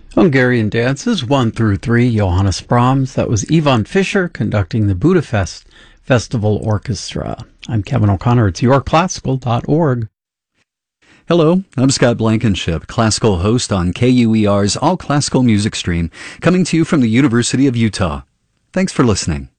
Hungarian dances 1 through 3, Johannes Brahms. That was Ivan Fischer conducting the Budapest Festival Orchestra. I'm Kevin O'Connor. It's yourclassical.org. Hello, I'm Scott Blankenship, classical host on KUER's All Classical Music Stream, coming to you from the University of Utah. Thanks for listening.